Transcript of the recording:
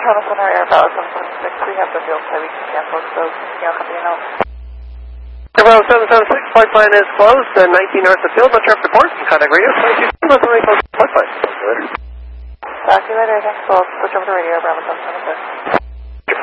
Toronto Center Air Bravo 776, we have the field so we can cancel, so company note. Bravo 776, flight plan is closed, 19 north of field, let's report, contact radio, 22, let's only close flight plan. Talk to you later, thanks, we'll switch over to radio, Bravo 776.